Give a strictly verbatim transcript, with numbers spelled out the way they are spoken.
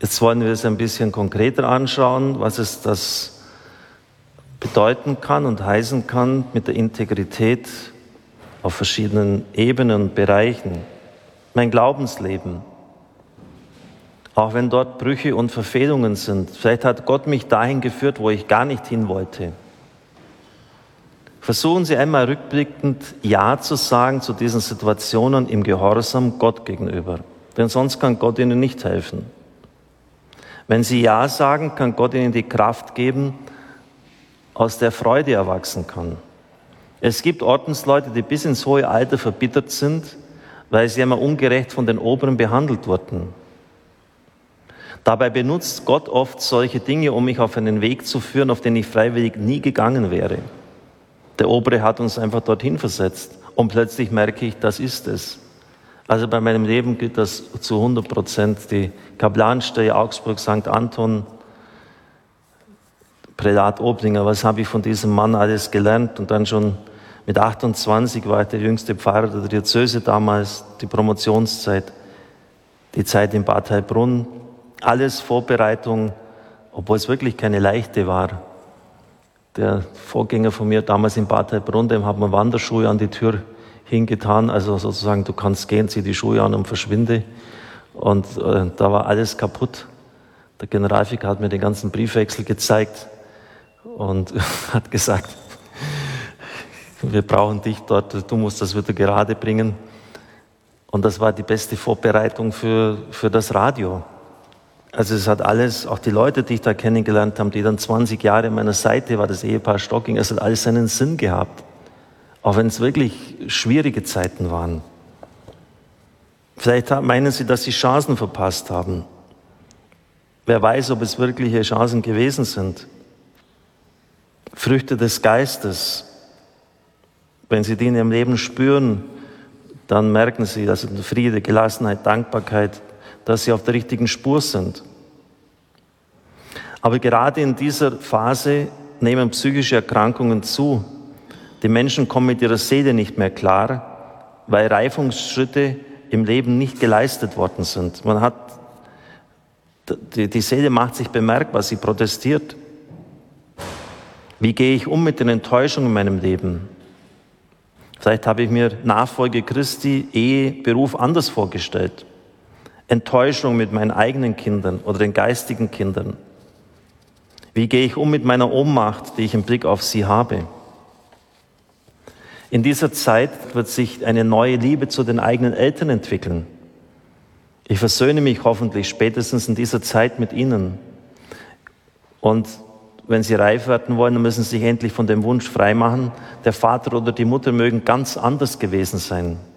Jetzt wollen wir es ein bisschen konkreter anschauen, was es das bedeuten kann und heißen kann mit der Integrität auf verschiedenen Ebenen und Bereichen. Mein Glaubensleben, auch wenn dort Brüche und Verfehlungen sind. Vielleicht hat Gott mich dahin geführt, wo ich gar nicht hin wollte. Versuchen Sie einmal rückblickend Ja zu sagen zu diesen Situationen im Gehorsam Gott gegenüber. Denn sonst kann Gott Ihnen nicht helfen. Wenn Sie Ja sagen, kann Gott Ihnen die Kraft geben, aus der Freude erwachsen kann. Es gibt Ordensleute, die bis ins hohe Alter verbittert sind, weil sie einmal ungerecht von den Oberen behandelt wurden. Dabei benutzt Gott oft solche Dinge, um mich auf einen Weg zu führen, auf den ich freiwillig nie gegangen wäre. Der Obere hat uns einfach dorthin versetzt und plötzlich merke ich, das ist es. Also bei meinem Leben gilt das zu hundert Prozent. Die Kaplanstelle Augsburg Sankt Anton, Prälat Oblinger, was habe ich von diesem Mann alles gelernt? Und dann schon mit achtundzwanzig war ich der jüngste Pfarrer der Diözese damals, die Promotionszeit, die Zeit in Bad Heilbrunn. Alles Vorbereitung, obwohl es wirklich keine leichte war. Der Vorgänger von mir damals in Bad Heilbrunn, dem hat man Wanderschuhe an die Tür hingetan, also sozusagen, du kannst gehen, zieh die Schuhe an und verschwinde. Und äh, da war alles kaputt. Der Generalvikar hat mir den ganzen Briefwechsel gezeigt und hat gesagt, wir brauchen dich dort, du musst das wieder gerade bringen. Und das war die beste Vorbereitung für, für das Radio. Also es hat alles, auch die Leute, die ich da kennengelernt habe, die dann zwanzig Jahre an meiner Seite war, das Ehepaar Stocking, es hat alles seinen Sinn gehabt. Auch wenn es wirklich schwierige Zeiten waren. Vielleicht meinen Sie, dass Sie Chancen verpasst haben. Wer weiß, ob es wirkliche Chancen gewesen sind. Früchte des Geistes. Wenn Sie die in Ihrem Leben spüren, dann merken Sie, dass Friede, Gelassenheit, Dankbarkeit, dass Sie auf der richtigen Spur sind. Aber gerade in dieser Phase nehmen psychische Erkrankungen zu. Die Menschen kommen mit ihrer Seele nicht mehr klar, weil Reifungsschritte im Leben nicht geleistet worden sind. Man hat, die, die Seele macht sich bemerkbar, sie protestiert. Wie gehe ich um mit den Enttäuschungen in meinem Leben? Vielleicht habe ich mir Nachfolge Christi, Ehe, Beruf anders vorgestellt. Enttäuschung mit meinen eigenen Kindern oder den geistigen Kindern. Wie gehe ich um mit meiner Ohnmacht, die ich im Blick auf sie habe? In dieser Zeit wird sich eine neue Liebe zu den eigenen Eltern entwickeln. Ich versöhne mich hoffentlich spätestens in dieser Zeit mit ihnen. Und wenn sie reif werden wollen, dann müssen sie sich endlich von dem Wunsch freimachen, der Vater oder die Mutter mögen ganz anders gewesen sein.